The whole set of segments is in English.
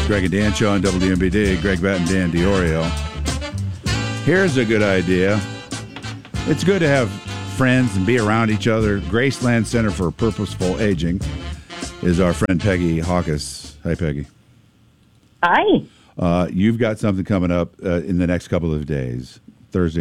Greg and Dan Show on WMBD. Greg Batt and Dan DiOrio. Here's a good idea. It's good to have friends and be around each other. Graceland Center for Purposeful Aging is our friend Peggy Hawkes. Hi, Peggy. Hi. You've got something coming up in the next couple of days, Thursday,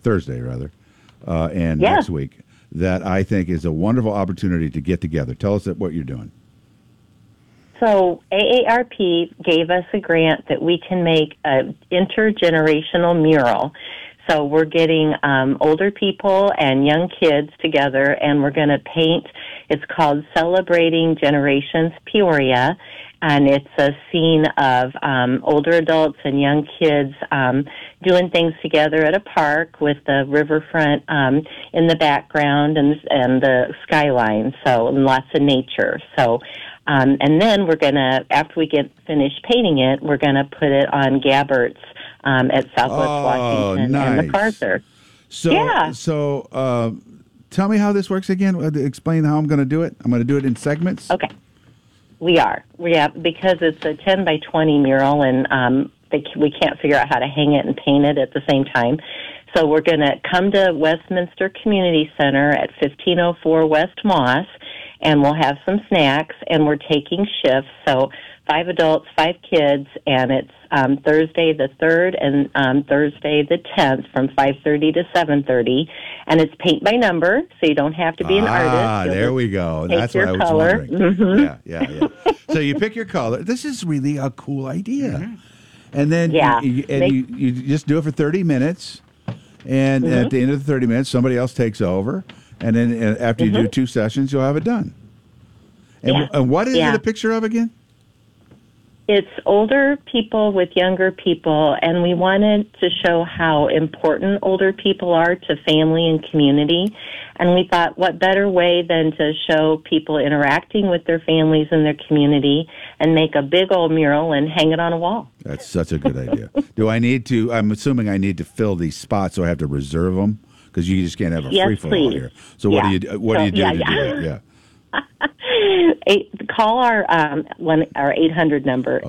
and next week, that I think is a wonderful opportunity to get together. Tell us what you're doing. So AARP gave us a grant that we can make an intergenerational mural. So we're getting older people and young kids together, and we're going to paint. It's called Celebrating Generations Peoria, and it's a scene of older adults and young kids doing things together at a park with the riverfront in the background and the skyline, so and lots of nature. So, and then we're going to, after we get finished painting it, we're going to put it on Gabbert's at Southwest Washington and MacArthur. So tell me how this works again. Explain how I'm going to do it. I'm going to do it in segments. Okay. We are. Because it's a 10 by 20 mural, and we can't figure out how to hang it and paint it at the same time. So we're going to come to Westminster Community Center at 1504 West Moss, and we'll have some snacks, and we're taking shifts. So 5 adults, 5 kids, and it's Thursday the 3rd and Thursday the 10th from 5:30 to 7:30, and it's paint by number, so you don't have to be an artist. There we go. That's what I was color. wondering. Mm-hmm. Yeah. So you pick your color. This is really a cool idea. Mm-hmm. And then you just do it for 30 minutes, and at the end of the 30 minutes, somebody else takes over, and then after you do 2 sessions, you'll have it done. And what is it a picture of again? It's older people with younger people, and we wanted to show how important older people are to family and community. And we thought, what better way than to show people interacting with their families and their community and make a big old mural and hang it on a wall. That's such a good idea. Do I need to, I'm assuming I need to fill these spots, so I have to reserve them? Because you just can't have a free-for-all here. So what do you do to do it? Yeah. Call our 800 number,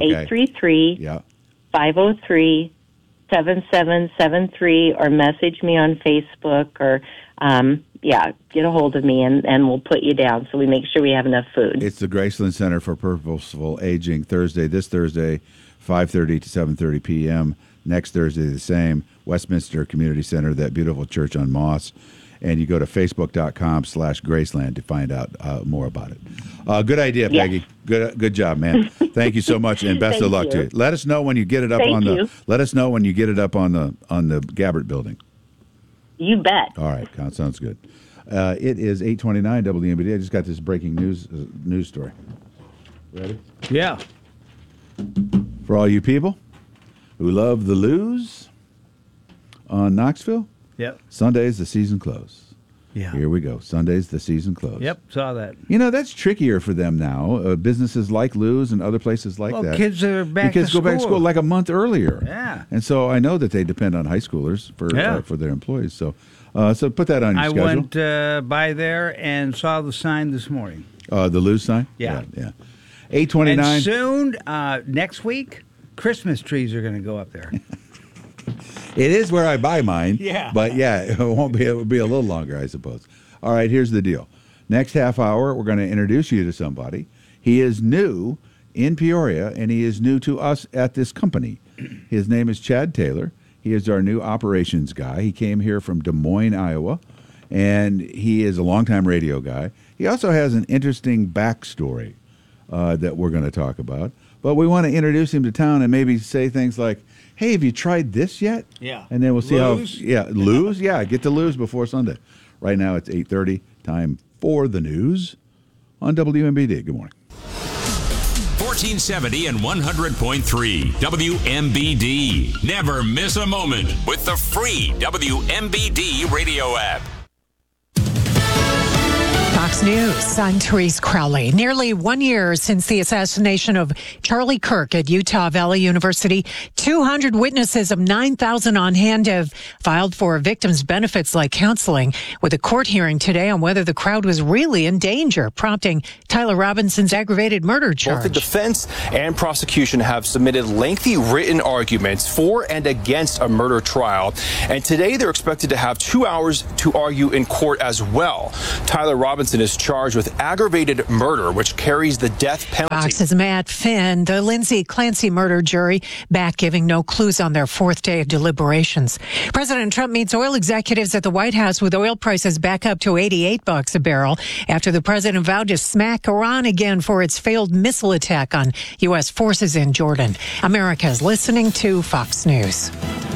833-503-7773, or message me on Facebook, or get a hold of me, and we'll put you down so we make sure we have enough food. It's the Graceland Center for Purposeful Aging, this Thursday, 5:30 to 7:30 p.m. Next Thursday, the same, Westminster Community Center, that beautiful church on Moss. And you go to facebook.com/Graceland to find out more about it. Good idea, Peggy. Yes. Good job, man. Thank you so much, and best of luck to you. Let us know when you get it up Let us know when you get it up on the Gabbert building. You bet. All right, sounds good. It is 8:29 WMBD. I just got this breaking news story. Ready? Yeah. For all you people who love the Lou's on Knoxville. Yep. Sunday's the season close. Yeah. Here we go. Sunday's the season close. Yep, saw that. That's trickier for them now. Businesses like Lou's and other places like that. Kids are back to school. Go back to school like a month earlier. Yeah. And so I know that they depend on high schoolers for their employees. So put that on your schedule. I went by there and saw the sign this morning. The Lou's sign? Yeah. 8:29. And soon, next week, Christmas trees are going to go up there. It is where I buy mine. Yeah. But it won't be. It will be a little longer, I suppose. All right, here's the deal. Next half hour, we're going to introduce you to somebody. He is new in Peoria, and he is new to us at this company. His name is Chad Taylor. He is our new operations guy. He came here from Des Moines, Iowa, and he is a longtime radio guy. He also has an interesting backstory that we're going to talk about. But we want to introduce him to town and maybe say things like, hey, have you tried this yet? Yeah. And then we'll see Lou's? Lou's? Yeah, get to Lou's before Sunday. Right now it's 8:30. Time for the news on WMBD. Good morning. 1470 and 100.3 WMBD. Never miss a moment with the free WMBD radio app. Fox News, I'm Therese Crowley. Nearly 1 year since the assassination of Charlie Kirk at Utah Valley University, 200 witnesses of 9,000 on hand have filed for victims' benefits like counseling, with a court hearing today on whether the crowd was really in danger, prompting Tyler Robinson's aggravated murder charge. Both the defense and prosecution have submitted lengthy written arguments for and against a murder trial, and today they're expected to have 2 hours to argue in court as well. Tyler Robinson is charged with aggravated murder, which carries the death penalty. Fox's Matt Finn, the Lindsay Clancy murder jury, back giving no clues on their fourth day of deliberations. President Trump meets oil executives at the White House with oil prices back up to $88 a barrel after the president vowed to smack Iran again for its failed missile attack on U.S. forces in Jordan. America is listening to Fox News.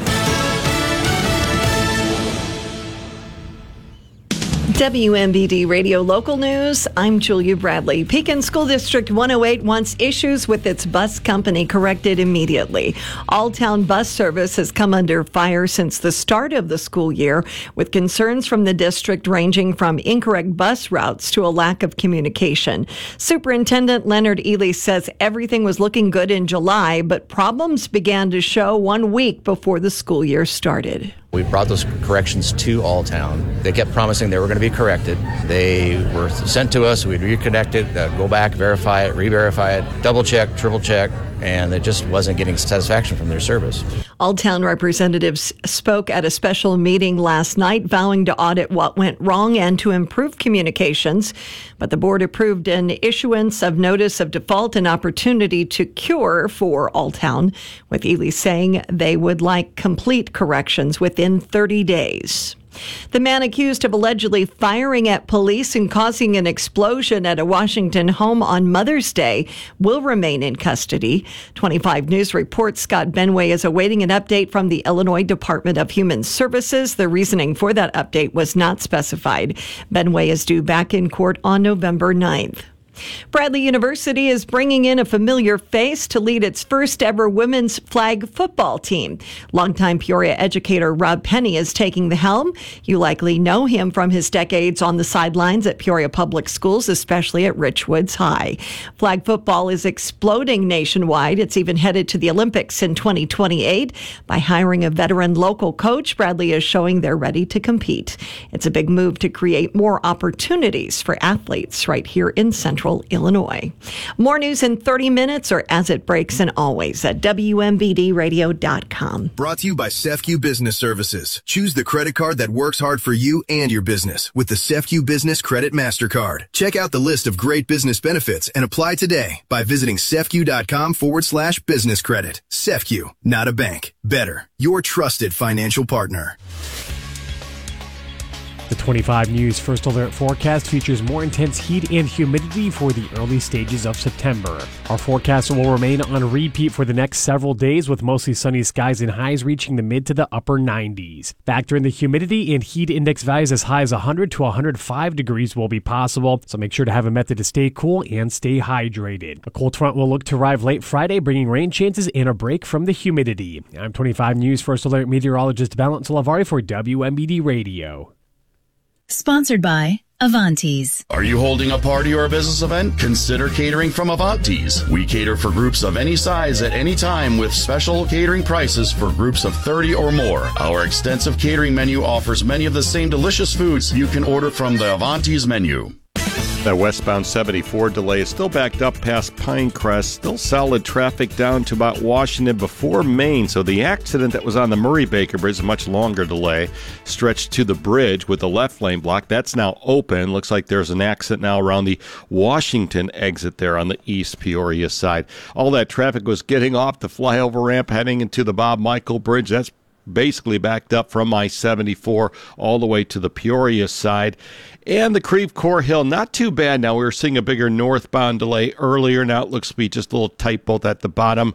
WMBD Radio Local News, I'm Julia Bradley. Pekin School District 108 wants issues with its bus company corrected immediately. All-town bus service has come under fire since the start of the school year, with concerns from the district ranging from incorrect bus routes to a lack of communication. Superintendent Leonard Ely says everything was looking good in July, but problems began to show 1 week before the school year started. We brought those corrections to Alltown. They kept promising they were going to be corrected. They were sent to us. We'd reconnect it, go back, verify it, re-verify it, double check, triple check, and it just wasn't getting satisfaction from their service. Alltown representatives spoke at a special meeting last night, vowing to audit what went wrong and to improve communications. But the board approved an issuance of notice of default and opportunity to cure for Alltown, with Ely saying they would like complete corrections within 30 days. The man accused of allegedly firing at police and causing an explosion at a Washington home on Mother's Day will remain in custody. 25 News reports Scott Benway is awaiting an update from the Illinois Department of Human Services. The reasoning for that update was not specified. Benway is due back in court on November 9th. Bradley University is bringing in a familiar face to lead its first ever women's flag football team. Longtime Peoria educator Rob Penny is taking the helm. You likely know him from his decades on the sidelines at Peoria Public Schools, especially at Richwoods High. Flag football is exploding nationwide. It's even headed to the Olympics in 2028. By hiring a veteran local coach, Bradley is showing they're ready to compete. It's a big move to create more opportunities for athletes right here in Central Illinois. More news in 30 minutes or as it breaks, and always at WMBDradio.com. Brought to you by CEFCU Business Services. Choose the credit card that works hard for you and your business with the CEFCU Business Credit MasterCard. Check out the list of great business benefits and apply today by visiting CEFCU.com/business credit. CEFCU, not a bank. Better, your trusted financial partner. The 25 News First Alert forecast features more intense heat and humidity for the early stages of September. Our forecast will remain on repeat for the next several days, with mostly sunny skies and highs reaching the mid to the upper 90s. Factor in the humidity, and heat index values as high as 100 to 105 degrees will be possible, so make sure to have a method to stay cool and stay hydrated. A cold front will look to arrive late Friday, bringing rain chances and a break from the humidity. I'm 25 News First Alert meteorologist Valent Salavari for WMBD Radio. Sponsored by Avantes. Are you holding a party or a business event? Consider catering from Avantes. We cater for groups of any size at any time with special catering prices for groups of 30 or more. Our extensive catering menu offers many of the same delicious foods you can order from the Avantes menu. That westbound 74 delay is still backed up past Pinecrest. Still solid traffic down to about Washington before Maine. So the accident that was on the Murray-Baker Bridge, a much longer delay, stretched to the bridge with the left lane blocked. That's now open. Looks like there's an accident now around the Washington exit there on the East Peoria side. All that traffic was getting off the flyover ramp heading into the Bob Michael Bridge. That's basically backed up from I-74 all the way to the Peoria side. And the Creve Coeur Hill, not too bad now. We were seeing a bigger northbound delay earlier. Now it looks to be just a little tight both at the bottom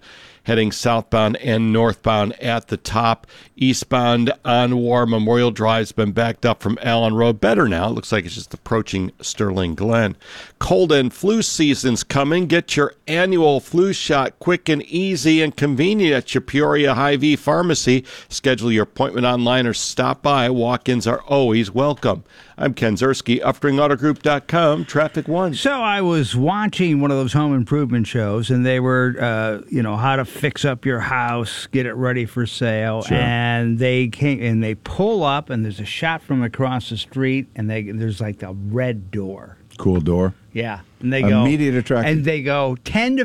heading southbound and northbound at the top. Eastbound on War Memorial Drive's been backed up from Allen Road. Better now. It looks like it's just approaching Sterling Glen. Cold and flu season's coming. Get your annual flu shot quick and easy and convenient at your Peoria Hy-Vee Pharmacy. Schedule your appointment online or stop by. Walk-ins are always welcome. I'm Ken Zerski, UpspringAutoGroup.com, Traffic One. So I was watching one of those home improvement shows, and they were, how to fix up your house, get it ready for sale. Sure. And they came and they pull up, and there's a shot from across the street, and there's like a red door. Cool door. Yeah. And they go immediate attraction. And they go 10 to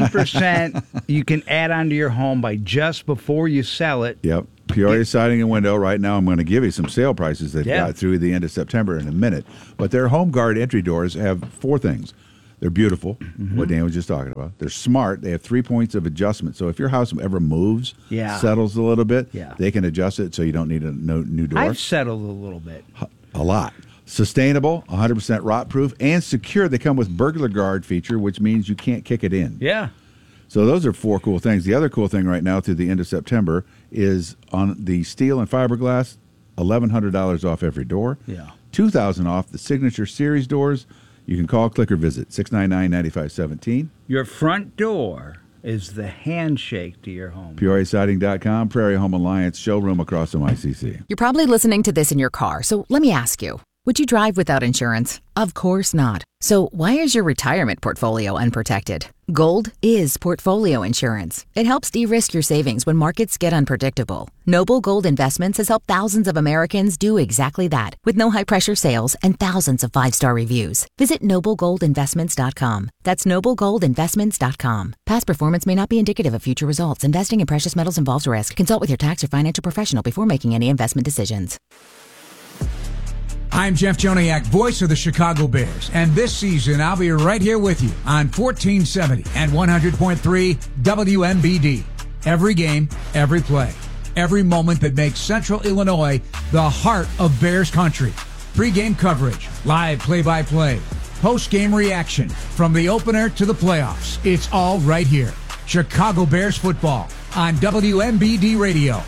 15% you can add onto your home by just before you sell it. Yep. Peoria Siding and Window. Right now, I'm going to give you some sale prices they've Yeah. got through the end of September in a minute. But their Home Guard entry doors have 4 things. They're beautiful, what Dan was just talking about. They're smart. They have 3 points of adjustment. So if your house ever moves, settles a little bit, they can adjust it so you don't need a new door. I've settled a little bit. A lot. Sustainable, 100% rot-proof, and secure. They come with burglar guard feature, which means you can't kick it in. Yeah. So those are 4 cool things. The other cool thing right now through the end of September is on the steel and fiberglass, $1,100 off every door. Yeah. $2,000 off the Signature Series doors. You can call, click, or visit 699-9517. Your front door is the handshake to your home. PeoriaSiding.com, Prairie Home Alliance showroom across from ICC. You're probably listening to this in your car, so let me ask you. Would you drive without insurance? Of course not. So why is your retirement portfolio unprotected? Gold is portfolio insurance. It helps de-risk your savings when markets get unpredictable. Noble Gold Investments has helped thousands of Americans do exactly that with no high-pressure sales and thousands of 5-star reviews. Visit NobleGoldInvestments.com. That's NobleGoldInvestments.com. Past performance may not be indicative of future results. Investing in precious metals involves risk. Consult with your tax or financial professional before making any investment decisions. I'm Jeff Joniak, voice of the Chicago Bears, and this season I'll be right here with you on 1470 and 100.3 WMBD. Every game, every play, every moment that makes Central Illinois the heart of Bears country. Pre-game coverage, live play-by-play, post-game reaction, from the opener to the playoffs. It's all right here. Chicago Bears football on WMBD Radio.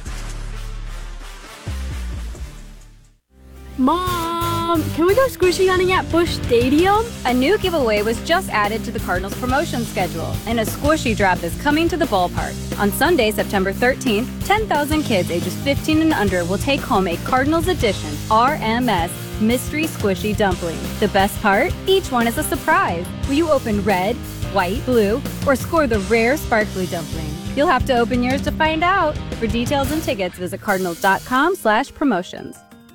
Mom, can we go squishy hunting at Busch Stadium? A new giveaway was just added to the Cardinals promotion schedule, and a squishy drop is coming to the ballpark. On Sunday, September 13th, 10,000 kids ages 15 and under will take home a Cardinals edition RMS Mystery Squishy Dumpling. The best part? Each one is a surprise. Will you open red, white, blue, or score the rare sparkly dumpling? You'll have to open yours to find out. For details and tickets, visit cardinals.com/promotions.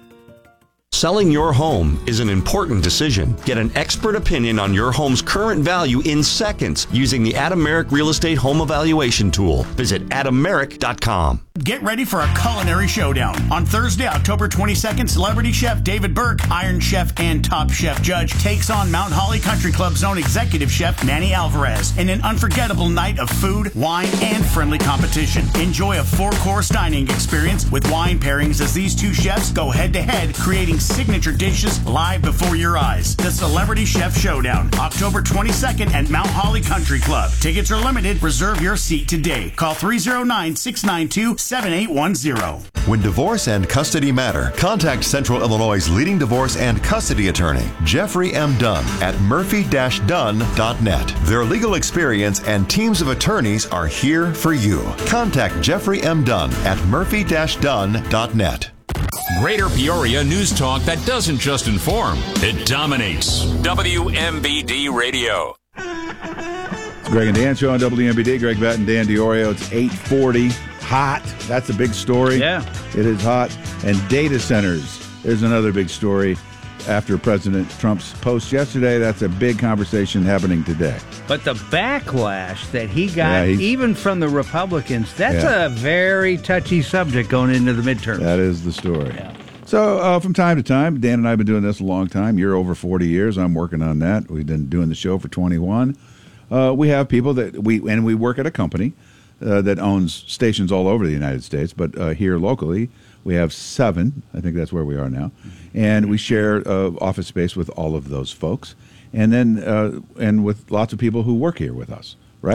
Selling your home is an important decision. Get an expert opinion on your home's current value in seconds using the Adam Merrick Real Estate Home Evaluation Tool. Visit adammerrick.com. Get ready for a culinary showdown. On Thursday, October 22nd, celebrity chef David Burke, Iron Chef and Top Chef Judge takes on Mount Holly Country Club's own executive chef Manny Alvarez in an unforgettable night of food, wine, and friendly competition. Enjoy a 4-course dining experience with wine pairings as these two chefs go head-to-head, creating signature dishes live before your eyes. The Celebrity Chef Showdown, October 22nd at Mount Holly Country Club. Tickets are limited. Reserve your seat today. Call 309-692-7810. When divorce and custody matter, contact Central Illinois' leading divorce and custody attorney, Jeffrey M. Dunn, at murphy-dunn.net. Their legal experience and teams of attorneys are here for you. Contact Jeffrey M. Dunn at murphy-dunn.net. Greater Peoria news talk that doesn't just inform, it dominates. WMBD Radio. It's Greg and Dan show on WMBD. Greg Batt and Dan DiOrio. It's 8:40. Hot. That's a big story. Yeah. It is hot. And data centers. There's another big story after President Trump's post yesterday. That's a big conversation happening today. But the backlash that he got, even from the Republicans, that's a very touchy subject going into the midterms. That is the story. Yeah. So from time to time, Dan and I have been doing this a long time. You're over 40 years. I'm working on that. We've been doing the show for 21. We have people that we work at a company that owns stations all over the United States, but here locally we have 7. I think that's where we are now, and we share office space with all of those folks, and then and with lots of people who work here with us, right?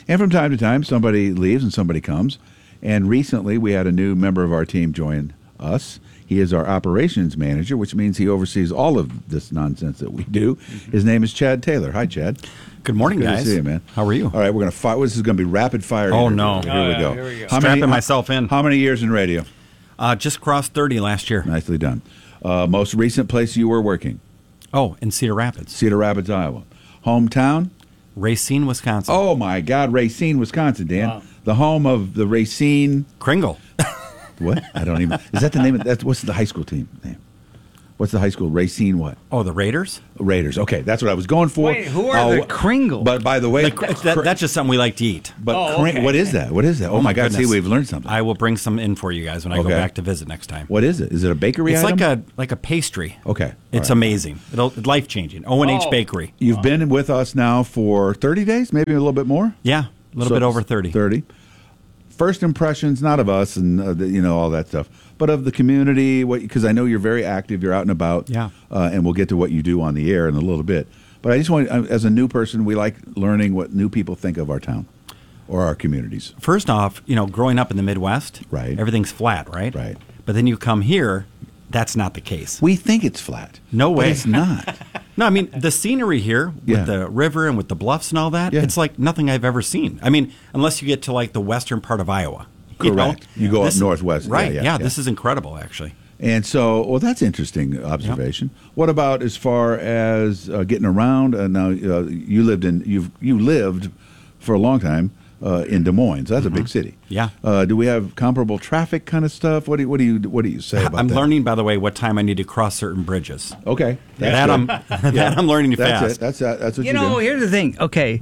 And from time to time, somebody leaves and somebody comes. And recently, we had a new member of our team join us. He is our operations manager, which means he oversees all of this nonsense that we do. His name is Chad Taylor. Hi, Chad. Good morning, Good guys. to see you, man. How are you? All right, we're going to fight. This is going to be rapid fire. Oh, interview. no. Here we go. Here we go. Strapping myself in. How many years in radio? Just crossed 30 last year. Nicely done. Most recent place you were working? Oh, in Cedar Rapids. Cedar Rapids, Iowa. Hometown? Racine, Wisconsin. Oh, my God. Racine, Wisconsin, Dan. Wow. The home of the Racine... Kringle. What? I don't even... Is that the name of... What's the high school team name? What's the high school? Racine what? Oh, the Raiders? Raiders. Okay, that's what I was going for. Wait, who are the Kringle? But by the way... That's just something we like to eat. But what is that? What is that? Oh, my God. Goodness. See, we've learned something. I will bring some in for you guys when I go back to visit next time. What is it? Is it a bakery It's item? like a pastry. Okay. It's amazing. It's life-changing. O&H Bakery. You've been with us now for 30 days? Maybe a little bit more? Yeah, a little bit over 30. 30. First impressions, not of us and, all that stuff, but of the community, because I know you're very active, you're out and about, and we'll get to what you do on the air in a little bit. But I just want, as a new person, we like learning what new people think of our town or our communities. First off, growing up in the Midwest, right, everything's flat, right? Right. But then you come here, that's not the case. We think it's flat. No way. But it's not. No, I mean, the scenery here with the river and with the bluffs and all that, it's like nothing I've ever seen. I mean, unless you get to like the western part of Iowa. Correct. You go up northwest. Right. Yeah, this is incredible, actually. And so, that's interesting observation. Yep. What about as far as getting around? Now, you lived for a long time in Des Moines. That's a big city. Yeah. Do we have comparable traffic kind of stuff? What do you say about that? I'm learning, by the way, what time I need to cross certain bridges. Okay. I'm learning fast. That's what you do. Here's the thing. Okay.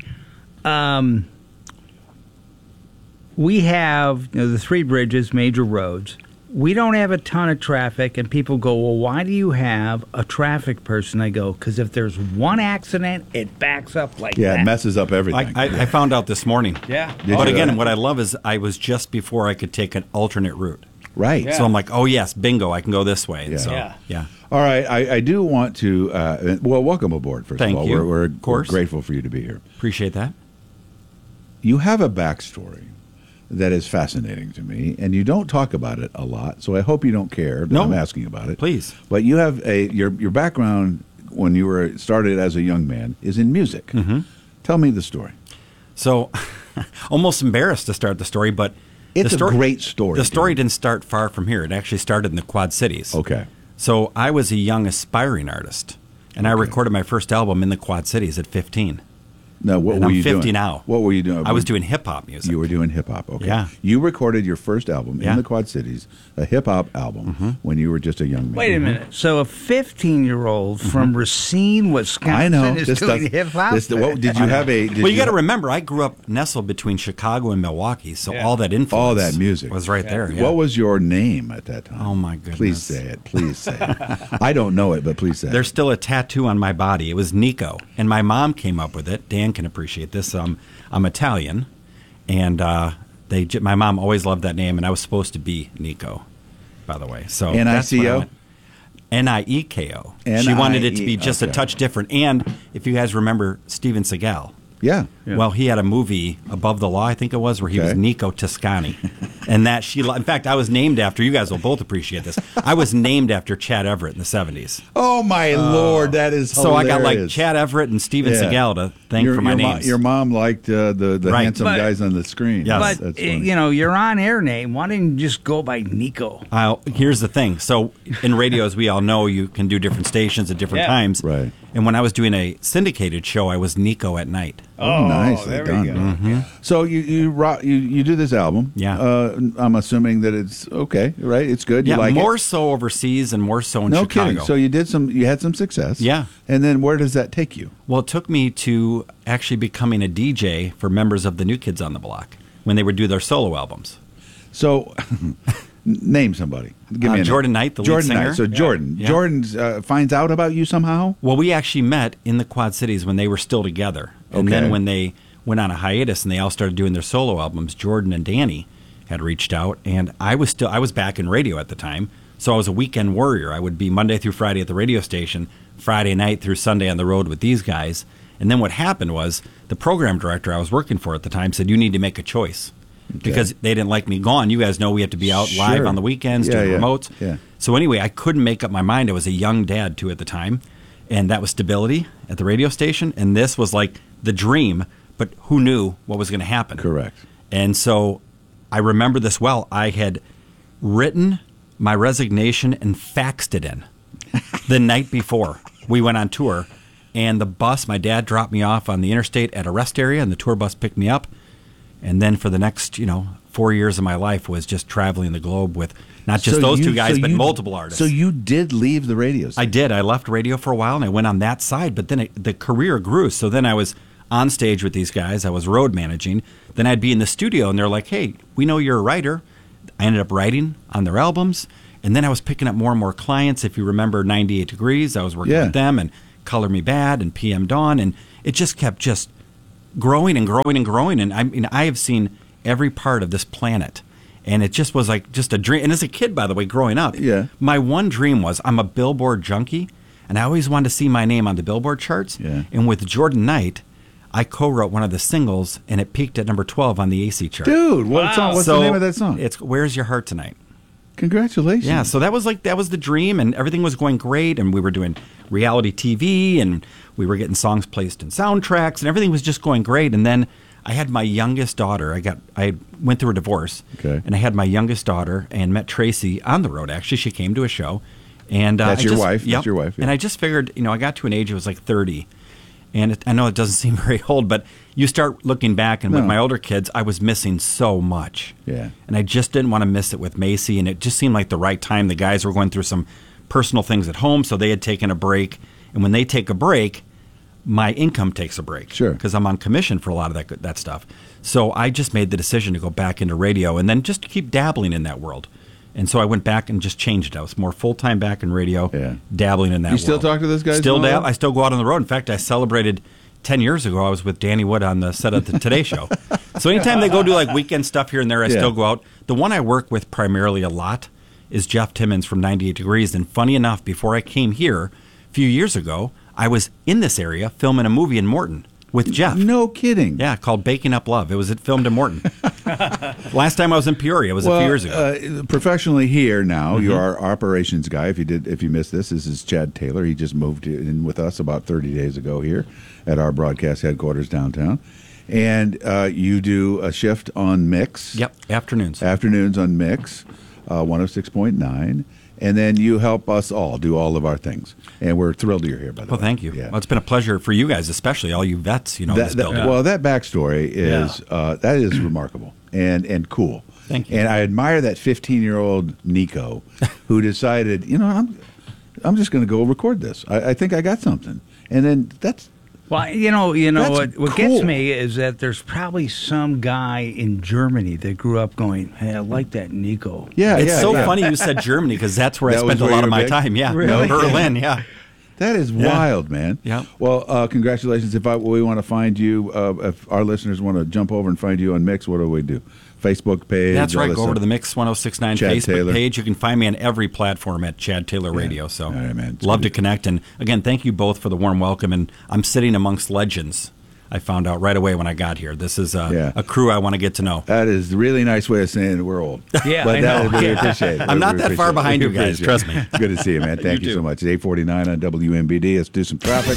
We have the three bridges, major roads. We don't have a ton of traffic, and people go, well, why do you have a traffic person? I go, because if there's one accident, it backs up like that. Yeah, it messes up everything. I found out this morning. Yeah. But again, what I love is I was just before I could take an alternate route. Right. Yeah. So I'm like, oh, yes, bingo, I can go this way. Yeah. So, yeah. All right, I do want to, welcome aboard, first Thank of all. you. We're grateful for you to be here. Appreciate that. You have a backstory that is fascinating to me, and you don't talk about it a lot, so I hope you don't care that I'm asking about it. Please. But you have your background when you were started as a young man is in music. Mm-hmm. Tell me the story. So, almost embarrassed to start the story, but it's a great story. The story didn't start far from here. It actually started in the Quad Cities. Okay. So I was a young aspiring artist, and I recorded my first album in the Quad Cities at 15. Now, what were you doing? I'm 50 now. What were you doing? I was doing hip-hop music. You were doing hip-hop, okay. Yeah. You recorded your first album in the Quad Cities, a hip-hop album, when you were just a young man. Wait a minute. So a 15-year-old from Racine, Wisconsin is doing hip-hop? Did you have a... Well, you got to remember, I grew up nestled between Chicago and Milwaukee, so all that influence... All that music. Was right there, What was your name at that time? Oh, my goodness. Please say it. Please say it. I don't know it, but please say it. There's still a tattoo on my body. It was Nico, and my mom came up with it. Dan can appreciate this. I'm Italian, and my mom always loved that name, and I was supposed to be Nico, by the way. So N-I-C-O? N-I-E-K-O. She wanted it to be just a touch different. And if you guys remember Steven Seagal. Yeah. Well, he had a movie, Above the Law, I think it was, where he was Nico Toscani. And in fact, I was named after, you guys will both appreciate this, I was named after Chad Everett in the 70s. Oh, my Lord, that is hilarious. So I got like Chad Everett and Steven Seagal to thank for my names. Your mom liked the handsome guys on the screen. Yes. But, your on-air name, why didn't you just go by Nico? Here's the thing. So in radio, as we all know, you can do different stations at different times. Right. And when I was doing a syndicated show, I was Nico at night. Oh, nice. There done. we go. Mm-hmm. So you do this album. Yeah. I'm assuming that it's okay, right? It's good. You Yeah, like more it? so overseas and more so in No Chicago. kidding. So you had some success. Yeah. And then where does that take you? Well, it took me to actually becoming a DJ for members of the New Kids on the Block when they would do their solo albums. So name somebody. Give me a Jordan name. Knight, the lead singer. Knight. So Jordan. Yeah. Jordan finds out about you somehow? Well, we actually met in the Quad Cities when they were still together. And then when they went on a hiatus and they all started doing their solo albums, Jordan and Danny had reached out, and I was back in radio at the time, so I was a weekend warrior. I would be Monday through Friday at the radio station, Friday night through Sunday on the road with these guys, And then what happened was the program director I was working for at the time said, you need to make a choice. Because they didn't like me gone. You guys know we have to be out live on the weekends, doing remotes. Yeah. So anyway, I couldn't make up my mind. I was a young dad, too, at the time. And that was stability at the radio station. And this was like the dream, but who knew what was going to happen? Correct. And so I remember this well. I had written my resignation and faxed it in the night before we went on tour. And the bus, my dad dropped me off on the interstate at a rest area, and the tour bus picked me up. And then for the next, 4 years of my life was just traveling the globe with not just those two guys, but multiple artists. So you did leave the radio station? I did. I left radio for a while, and I went on that side. But then the career grew. So then I was on stage with these guys. I was road managing. Then I'd be in the studio, and they're like, hey, we know you're a writer. I ended up writing on their albums. And then I was picking up more and more clients. If you remember 98 Degrees, I was working with them, and Color Me Bad and PM Dawn. And it just kept growing and growing and growing. And I have seen every part of this planet. And it just was like just a dream. And as a kid, by the way, growing up, my one dream was I'm a Billboard junkie. And I always wanted to see my name on the Billboard charts. Yeah. And with Jordan Knight, I co-wrote one of the singles, and it peaked at number 12 on the AC chart. Dude, what's the name of that song? It's Where's Your Heart Tonight? Congratulations. Yeah, so that was the dream, and everything was going great, and we were doing reality TV, and we were getting songs placed in soundtracks, and everything was just going great. And then I had my youngest daughter. I went through a divorce, and I had my youngest daughter and met Tracy on the road. Actually, she came to a show. And that's your wife. Yep. That's your wife. Yeah. And I just figured, I got to an age, it was like 30. And I know it doesn't seem very old, but you start looking back, and with my older kids, I was missing so much. Yeah. And I just didn't want to miss it with Macy, and it just seemed like the right time. The guys were going through some personal things at home, so they had taken a break. And when they take a break, my income takes a break. Sure. Because I'm on commission for a lot of that stuff. So I just made the decision to go back into radio and then just to keep dabbling in that world. And so I went back and just changed it. I was more full-time back in radio, dabbling in that world. You still talk to those guys? Still I still go out on the road. In fact, I celebrated 10 years ago. I was with Danny Wood on the set of the Today Show. So anytime they go do like weekend stuff here and there, I still go out. The one I work with primarily a lot is Jeff Timmons from 98 Degrees. And funny enough, before I came here a few years ago, I was in this area filming a movie in Morton with Jeff. No kidding. Yeah, called Baking Up Love. It was filmed in Morton. Last time I was in Peoria was a few years ago. Professionally here now, you're our operations guy. If you missed this is Chad Taylor. He just moved in with us about 30 days ago here at our broadcast headquarters downtown. And you do a shift on Mix. Yep, afternoons. Afternoons on Mix, 106.9. And then you help us all do all of our things. And we're thrilled you're here, by the way. Well, thank you. Yeah. Well, it's been a pleasure for you guys, especially all you vets, this building. Well, that backstory is that is remarkable and cool. Thank you. And I admire that 15-year-old Nico who decided, I'm just going to go record this. I think I got something. And then that's... Well, what gets me is that there's probably some guy in Germany that grew up going, hey, I like that Nico. Yeah, it's so funny you said Germany because that's where I spent a lot of my time. Yeah, really? Berlin. Yeah, that is wild, man. Yeah. Well, congratulations. If we want to find you, if our listeners want to jump over and find you on Mix, what do we do? Facebook page. That's right. Go over to the Mix 106.9 Facebook Taylor page. You can find me on every platform at Chad Taylor Radio. So, all right, man. Love to connect. And again, thank you both for the warm welcome. And I'm sitting amongst legends. I found out right away when I got here. This is a crew I want to get to know. That is a really nice way of saying that we're old. Yeah, but I really appreciate it. I'm not that far behind you guys. Trust me. Good to see you, man. Thank you so much. It's 8:49 on WMBD. Let's do some traffic.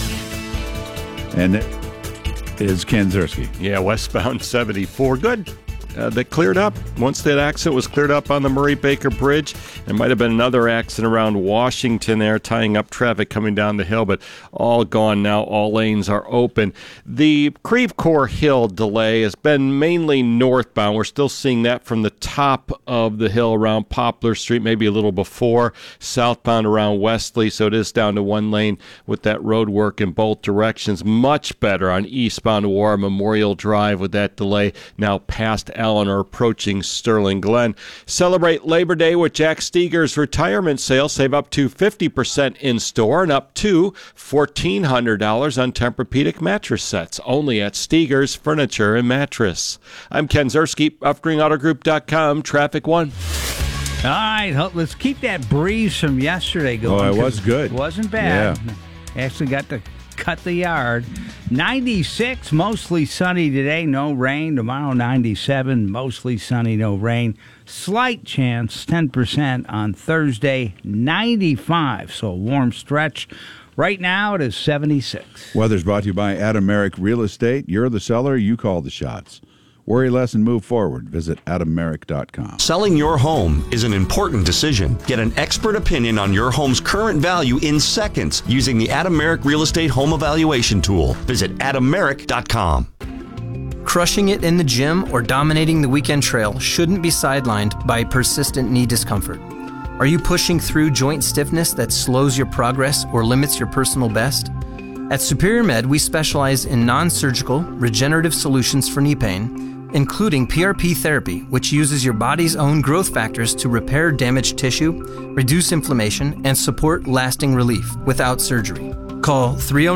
And it is Ken Ziersky. Yeah, westbound 74. Good. That cleared up. Once that accident was cleared up on the Murray-Baker Bridge, there might have been another accident around Washington there, tying up traffic coming down the hill, but all gone now. All lanes are open. The Creve Coeur Hill delay has been mainly northbound. We're still seeing that from the top of the hill around Poplar Street, maybe a little before, southbound around Wesley, so it is down to one lane with that road work in both directions. Much better on eastbound War Memorial Drive with that delay now past Allen or approaching Sterling Glen. Celebrate Labor Day with Jack Steger's retirement sale. Save up to 50% in store and up to $1,400 on Tempur-Pedic mattress sets. Only at Steger's Furniture and Mattress. I'm Ken Ziersky, UpGreenAutoGroup.com. Traffic 1. All right, let's keep that breeze from yesterday going. Oh, it was good. It wasn't bad. Yeah. Actually got to cut the yard. 96, mostly sunny today, no rain. Tomorrow, 97, mostly sunny, no rain. Slight chance, 10% on Thursday, 95. So a warm stretch. Right now, it is 76. Weather's brought to you by Adam Merrick Real Estate. You're the seller, you call the shots. Worry less and move forward. Visit AdamMerrick.com. Selling your home is an important decision. Get an expert opinion on your home's current value in seconds using the Adam Merrick Real Estate Home Evaluation Tool. Visit AdamMerrick.com. Crushing it in the gym or dominating the weekend trail shouldn't be sidelined by persistent knee discomfort. Are you pushing through joint stiffness that slows your progress or limits your personal best? At Superior Med, we specialize in non-surgical, regenerative solutions for knee pain, including PRP therapy, which uses your body's own growth factors to repair damaged tissue, reduce inflammation, and support lasting relief without surgery. Call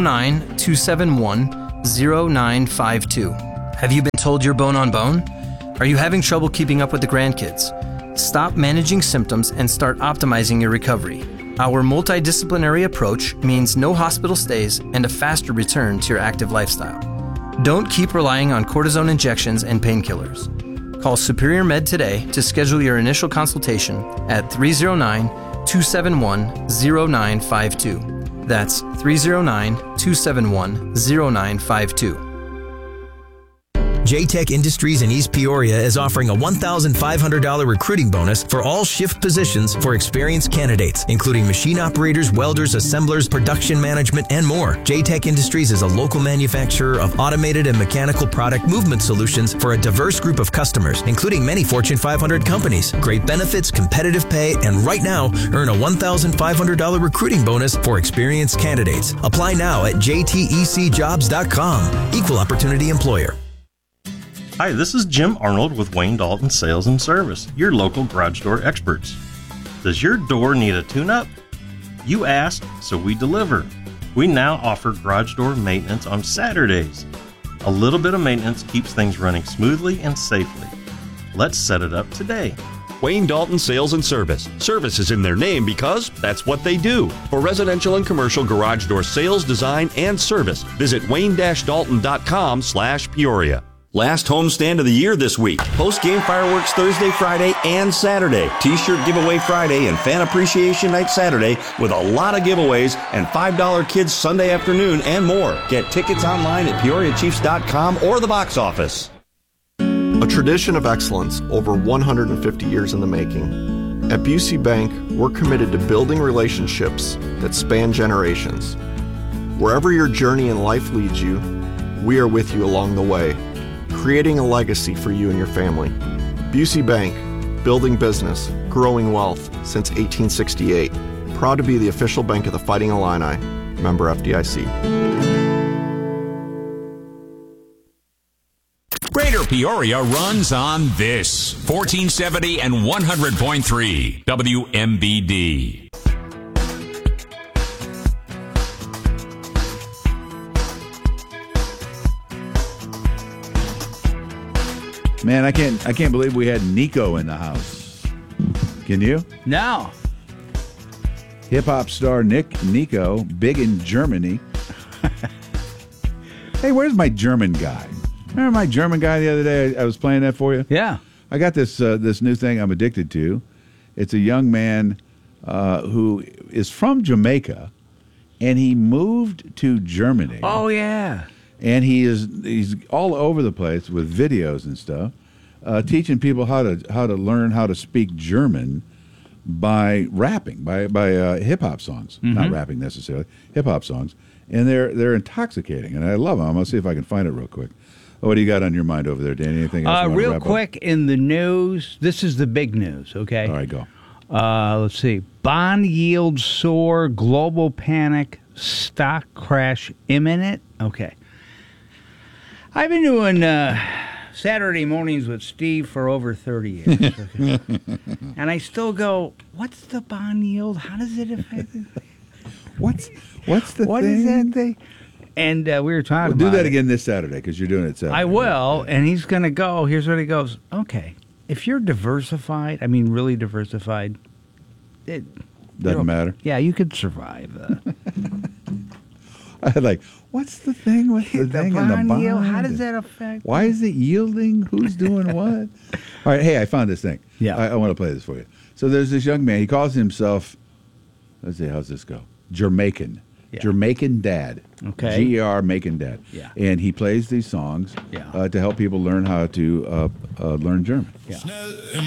309-271-0952. Have you been told you're bone on bone? Are you having trouble keeping up with the grandkids? Stop managing symptoms and start optimizing your recovery. Our multidisciplinary approach means no hospital stays and a faster return to your active lifestyle. Don't keep relying on cortisone injections and painkillers. Call Superior Med today to schedule your initial consultation at 309-271-0952. That's 309-271-0952. JTech Industries in East Peoria is offering a $1,500 recruiting bonus for all shift positions for experienced candidates, including machine operators, welders, assemblers, production management, and more. JTech Industries is a local manufacturer of automated and mechanical product movement solutions for a diverse group of customers, including many Fortune 500 companies. Great benefits, competitive pay, and right now, earn a $1,500 recruiting bonus for experienced candidates. Apply now at jtecjobs.com. Equal opportunity employer. Hi, this is Jim Arnold with Wayne Dalton Sales and Service, your local garage door experts. Does your door need a tune-up? You asked, so we deliver. We now offer garage door maintenance on Saturdays. A little bit of maintenance keeps things running smoothly and safely. Let's set it up today. Wayne Dalton Sales and Service. Service is in their name because that's what they do. For residential and commercial garage door sales, design, and service, visit wayne-dalton.com/Peoria. Last homestand of the year this week. Post-game fireworks Thursday, Friday, and Saturday. T-shirt giveaway Friday and fan appreciation night Saturday with a lot of giveaways and $5 kids Sunday afternoon and more. Get tickets online at PeoriaChiefs.com or the box office. A tradition of excellence over 150 years in the making. At Busey Bank, we're committed to building relationships that span generations. Wherever your journey in life leads you, we are with you along the way, creating a legacy for you and your family. Busey Bank, building business, growing wealth since 1868. Proud to be the official bank of the Fighting Illini. Member FDIC. Greater Peoria runs on this 1470 and 100.3 WMBD. Man, I can't believe we had Nico in the house. Can you? No. Hip-hop star Nico, big in Germany. Hey, where's my German guy? Remember my German guy the other day? I was playing that for you? Yeah. I got this new thing I'm addicted to. It's a young man who is from Jamaica, and he moved to Germany. Oh, yeah. And he's all over the place with videos and stuff, teaching people how to learn how to speak German by rapping, by hip hop songs, not rapping necessarily, hip hop songs, and they're intoxicating, and I love them. I'm gonna see if I can find it real quick. What do you got on your mind over there, Danny? Anything else? Real quick in the news. This is the big news. Okay. All right, go. Let's see. Bond yields soar. Global panic. Stock crash imminent. Okay. I've been doing Saturday mornings with Steve for over 30 years. Okay? And I still go, what's the bond yield? How does it affect it? What's the what thing? What is that thing? And we were talking about do that again this Saturday because you're doing it Saturday. I will. And he's going to go. Here's what he goes. Okay. If you're diversified, I mean really diversified, it doesn't matter. Yeah, you could survive. I had like, what's the thing with the thing and the bond? yield, how does that affect? Why is it yielding? Who's doing what? All right, hey, I found this thing. Yeah. I want to play this for you. So there's this young man. He calls himself, let's see, how's this go? Jamaican. Yeah. Jamaican Dad. Okay. G-E-R, Macon Dad. Yeah. And he plays these songs Yeah. to help people learn how to learn German. Yeah.